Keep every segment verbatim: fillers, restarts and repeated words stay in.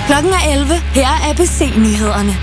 Klokken er elleve. Her er A B C-nyhederne.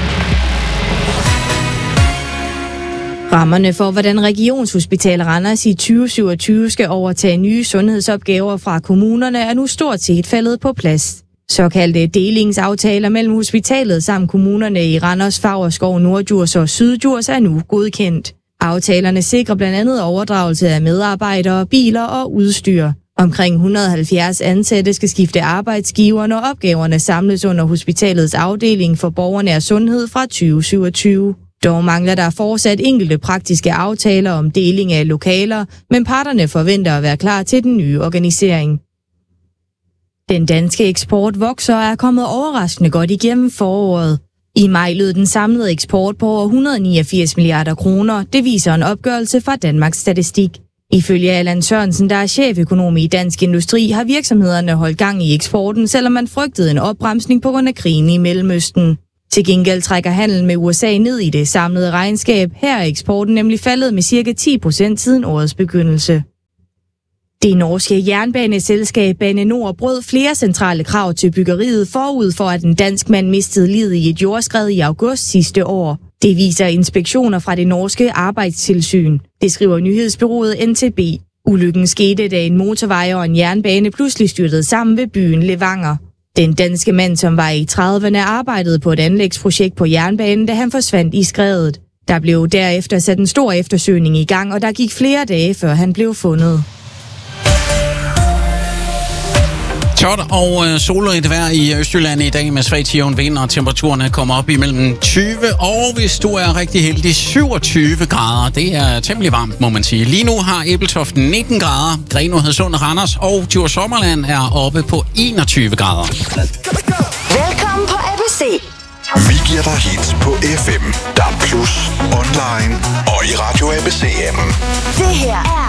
Rammerne for, hvordan Regionshospital Randers i tyve syvogtyve skal overtage nye sundhedsopgaver fra kommunerne, er nu stort set faldet på plads. Såkaldte delingsaftaler mellem hospitalet samt kommunerne i Randers, Favrskov, Norddjurs og Syddjurs er nu godkendt. Aftalerne sikrer blandt andet overdragelse af medarbejdere, biler og udstyr. Omkring et hundrede og halvfjerds ansatte skal skifte arbejdsgiver, når opgaverne samles under hospitalets afdeling for borgernær sundhed fra tyve syvogtyve. Dog mangler der fortsat enkelte praktiske aftaler om deling af lokaler, men parterne forventer at være klar til den nye organisering. Den danske eksport vokser og er kommet overraskende godt igennem foråret. I maj lød den samlede eksport på over et hundrede og niogfirs milliarder kroner. Det viser en opgørelse fra Danmarks Statistik. Ifølge Allan Sørensen, der er cheføkonom i Dansk Industri, har virksomhederne holdt gang i eksporten, selvom man frygtede en opbremsning på grund af krigen i Mellemøsten. Til gengæld trækker handel med U S A ned i det samlede regnskab. Her er eksporten nemlig faldet med cirka ti procent siden årets begyndelse. Det norske jernbaneselskab Bane Nor brød flere centrale krav til byggeriet forud for, at en dansk mand mistede livet i et jordskred i august sidste år. Det viser inspektioner fra det norske arbejdstilsyn. Det skriver nyhedsbureauet N T B. Ulykken skete, da en motorvej og en jernbane pludselig styrtede sammen ved byen Levanger. Den danske mand, som var i trediverne, arbejdede på et anlægsprojekt på jernbanen, da han forsvandt i skredet. Der blev derefter sat en stor eftersøgning i gang, og der gik flere dage, før han blev fundet. Tørt og øh, solrigt vejr i Østjylland i dag med svag til jævn vind, og temperaturerne kommer op imellem tyve og, hvis du er rigtig heldig, syvogtyve grader. Det er temmelig varmt, må man sige. Lige nu har Ebeltoft nitten grader, Grenaa, Hadsund, Randers og Djurs Sommerland er oppe på enogtyve grader. Velkommen på A B C. Vi giver dig hits på F M, D A B plus, online og i Radio A B C-appen. Det her er